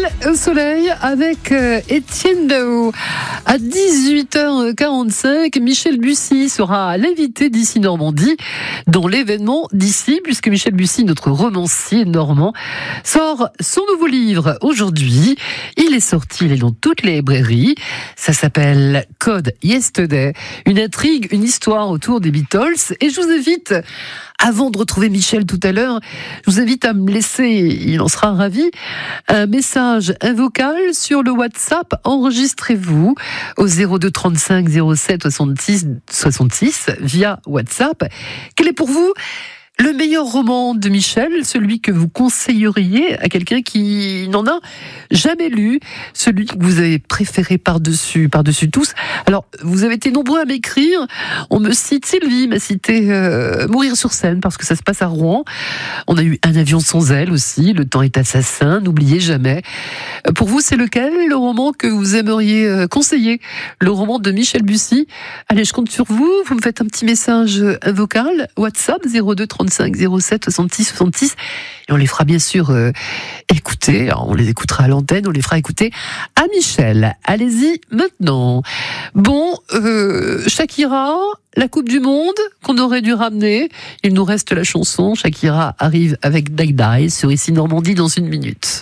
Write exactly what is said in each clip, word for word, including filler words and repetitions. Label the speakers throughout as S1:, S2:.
S1: au soleil avec euh, Étienne Dao. À dix-huit heures quarante-cinq, Michel Bussy sera l'invité d'Ici Normandie dans l'événement d'Ici, puisque Michel Bussy, notre romancier normand, sort son nouveau livre aujourd'hui. Il est sorti, il est dans toutes les librairies. Ça s'appelle Code Yesterday, une intrigue, une histoire autour des Beatles. Et je vous invite, avant de retrouver Michel tout à l'heure, je vous invite à me laisser, il en sera ravi, un message, un vocal sur le WhatsApp. Enregistrez-vous au zéro deux trente-cinq zéro sept soixante-six soixante-six via WhatsApp. Quel est pour vous le meilleur roman de Michel, celui que vous conseilleriez à quelqu'un qui n'en a jamais lu, celui que vous avez préféré par-dessus, par-dessus tous? Alors, vous avez été nombreux à m'écrire. On me cite, Sylvie m'a cité euh, Mourir sur scène, parce que ça se passe à Rouen. On a eu Un avion sans aile aussi, Le temps est assassin, N'oubliez jamais. Pour vous, c'est lequel, le roman que vous aimeriez conseiller? Le roman de Michel Bussy? Allez, je compte sur vous. Vous me faites un petit message, un vocal, WhatsApp, zéro deux trente-cinq zéro sept soixante-six soixante-six, et on les fera bien sûr euh, écouter. Alors, on les écoutera à l'antenne, on les fera écouter à Michel. Allez-y maintenant. Bon, euh, Shakira, la Coupe du Monde qu'on aurait dû ramener. Il nous reste la chanson. Shakira arrive avec Die Die sur Ici Normandie dans une minute.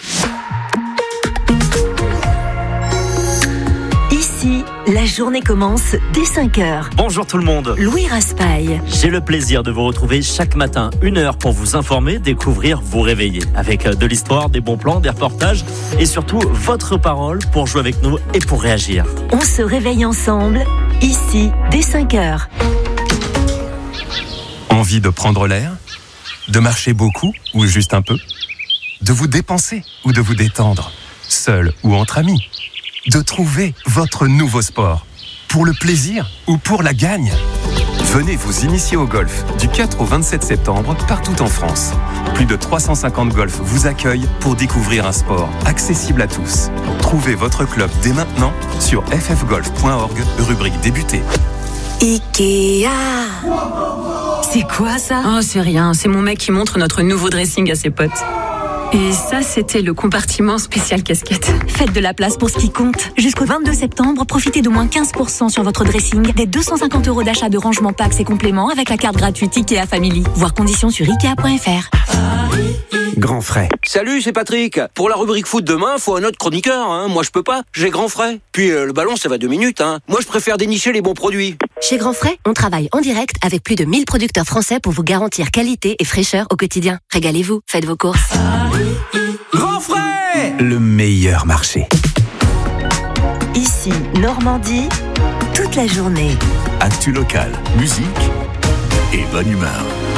S2: Ici, la journée commence dès cinq heures.
S3: Bonjour tout le monde.
S2: Louis Raspail.
S3: J'ai le plaisir de vous retrouver chaque matin, une heure pour vous informer, découvrir, vous réveiller. Avec de l'histoire, des bons plans, des reportages et surtout votre parole pour jouer avec nous et pour réagir.
S2: On se réveille ensemble, ici, dès cinq heures.
S4: Envie de prendre l'air? De marcher beaucoup ou juste un peu? De vous dépenser ou de vous détendre? Seul ou entre amis? De trouver votre nouveau sport, pour le plaisir ou pour la gagne. Venez vous initier au golf du quatre au vingt-sept septembre partout en France. Plus de trois cent cinquante golfs vous accueillent pour découvrir un sport accessible à tous. Trouvez votre club dès maintenant sur f f golf point org, rubrique débuter.
S2: Ikea. C'est quoi ça?
S5: Oh, c'est rien, c'est mon mec qui montre notre nouveau dressing à ses potes. Et ça, c'était le compartiment spécial casquette.
S2: Faites de la place pour ce qui compte. Jusqu'au vingt-deux septembre, profitez d'au moins quinze pour cent sur votre dressing, des deux cent cinquante euros d'achat de rangement packs et compléments avec la carte gratuite Ikea Family. Voir conditions sur ikea point f r.
S6: Grand frais. Salut, c'est Patrick. Pour la rubrique foot demain, faut un autre chroniqueur. Hein. Moi, je peux pas. J'ai Grand frais. Puis euh, le ballon, ça va deux minutes. Hein. Moi, je préfère dénicher les bons produits.
S7: Chez Grand frais, on travaille en direct avec plus de mille producteurs français pour vous garantir qualité et fraîcheur au quotidien. Régalez-vous, faites vos courses.
S6: Grand frais,
S4: le meilleur marché.
S2: Ici, Normandie, toute la journée.
S8: Actu local, musique et bonne humeur.